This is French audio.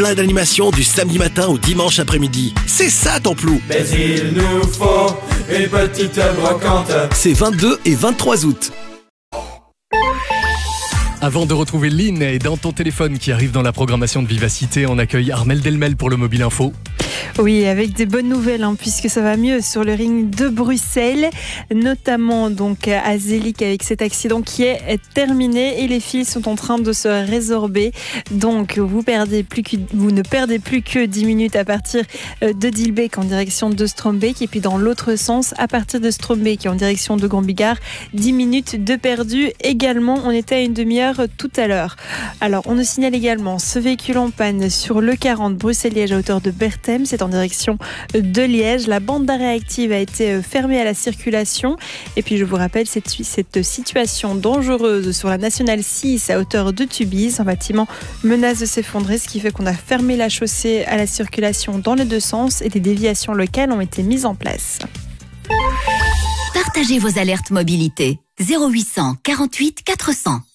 plein d'animations du samedi matin au dimanche après-midi. C'est ça ton plou. Mais il nous faut une petite brocante. C'est 22 et 23 août. Avant de retrouver Lynn et dans ton téléphone qui arrive dans la programmation de Vivacité, on accueille Armel Delmel pour le Mobile Info. Oui, avec des bonnes nouvelles, puisque ça va mieux sur le ring de Bruxelles, notamment donc à Zélik avec cet accident qui est terminé et les fils sont en train de se résorber. Donc vous ne perdez plus que 10 minutes à partir de Dilbeek en direction de Strombeek et puis dans l'autre sens à partir de Strombeek en direction de Gambigard, 10 minutes de perdu également. On était à une demi-heure tout à l'heure. Alors on nous signale également ce véhicule en panne sur le 40 Bruxelles-Liège à hauteur de Berthem. C'est en direction de Liège. La bande d'arrêt active a été fermée à la circulation. Et puis je vous rappelle cette situation dangereuse sur la nationale 6 à hauteur de Tubize. Un bâtiment menace de s'effondrer, ce qui fait qu'on a fermé la chaussée à la circulation dans les deux sens et des déviations locales ont été mises en place. Partagez vos alertes mobilité 0800 48 400.